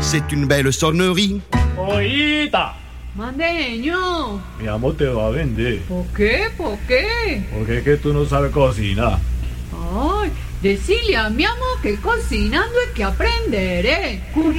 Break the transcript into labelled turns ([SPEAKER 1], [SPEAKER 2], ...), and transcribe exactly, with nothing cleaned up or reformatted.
[SPEAKER 1] c'est une belle sonnerie.
[SPEAKER 2] Oita,
[SPEAKER 3] Mandeño,
[SPEAKER 2] mi amor te va a vender.
[SPEAKER 3] ¿por qué? ¿Por qué?
[SPEAKER 2] Porque es que tú no sabes cocinar.
[SPEAKER 3] Ay, decile a mi amor que cocinando es que aprenderé.